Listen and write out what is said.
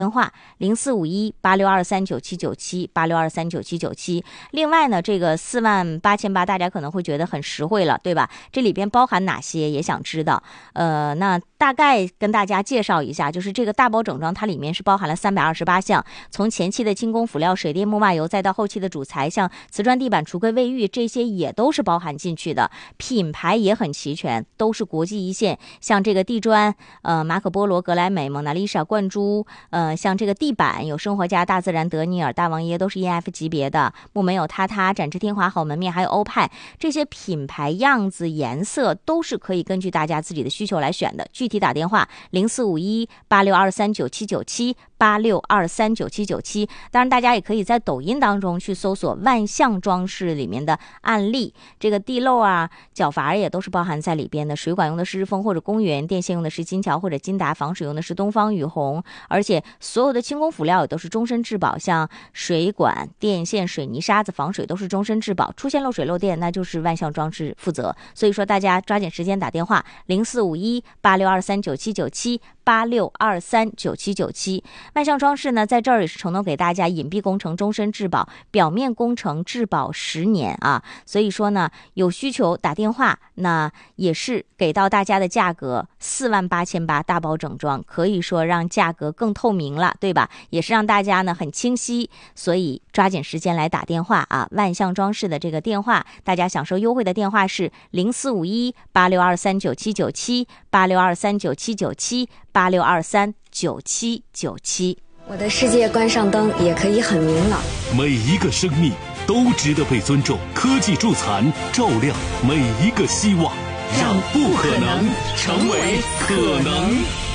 电话04518623979786239797。另外呢，这个48800大家可能会觉得很实惠了，对吧？这里边包含哪些也想知道。那大概跟大家介绍一下，就是这个大包整装，它里面是包含了328项，从前期的轻工辅料、水电木瓦油，再到后期的主材，像瓷砖地板、橱柜卫浴，这些也都是包含进去的。品牌也很齐全，都是国际一线，像这个地砖，马可波罗、格莱美、蒙娜丽莎、冠珠，像这个地板有生活家、大自然、德尼尔、大王爷，都是 EF 级别的。木门有榻榻、展翅天华、好门面，还有欧派，这些品牌样子、颜色都是可以根据大家自己的需求来选的。具体打电话04518623979786239797。当然大家也可以在抖音当中去搜索万象装饰里面的案例，这个地漏啊、角阀也都是包含在里边的。水管用的是日丰或者公园，电线用的是金桥或者金达，防水用的是东方雨虹，而且所有的轻工辅料也都是终身质保，像水管、电线、水泥、沙子防水都是终身质保，出现漏水漏电那就是万象装饰负责。所以说大家抓紧时间打电话04518623979786239797。万象装饰呢，在这儿也是承诺给大家隐蔽工程终身质保，表面工程质保10年啊。所以说呢，有需求打电话，那也是给到大家的价格48800大包整装，可以说让价格更透明了，对吧？也是让大家呢很清晰，所以抓紧时间来打电话啊！万象装饰的这个电话，大家享受优惠的电话是0451862397978623979786239797。 我的世界关上灯也可以很明朗。 每一个生命都值得被尊重，科技助残，照亮每一个希望，让不可能成为可能。